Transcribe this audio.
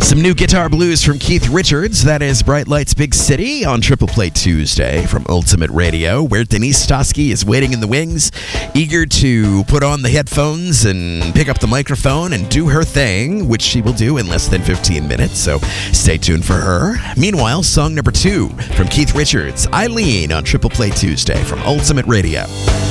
Some new guitar blues from Keith Richards. That is Bright Lights Big City on Triple Play Tuesday from Ultimate Radio, where Denise Stosky is waiting in the wings, eager to put on the headphones and pick up the microphone and do her thing, which she will do in less than 15 minutes, so stay tuned for her. Meanwhile, song number 2 from Keith Richards, Eileen on Triple Play Tuesday from Ultimate Radio.